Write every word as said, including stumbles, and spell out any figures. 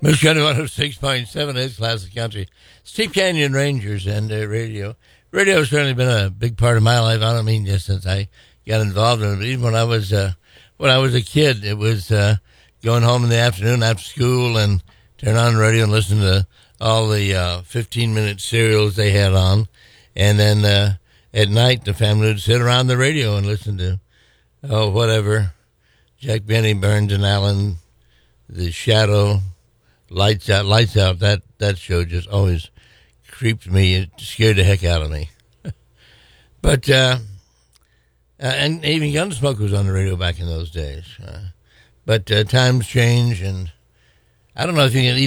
Moose Country one oh six point seven is Classic Country. Steep Canyon Rangers and uh, radio. Radio has certainly been a big part of my life. I don't mean just since I got involved in it, but even when I was uh, when I was a kid, it was uh, going home in the afternoon after school and turn on the radio and listen to all the uh, fifteen-minute serials they had on. And then uh, at night, the family would sit around the radio and listen to, oh, whatever, Jack Benny, Burns and Allen, The Shadow, Lights Out. Lights Out, that, that show just always creeped me. It scared the heck out of me. But, uh, uh, and even Gunsmoke was on the radio back in those days. Uh, but uh, times change, and I don't know if you can even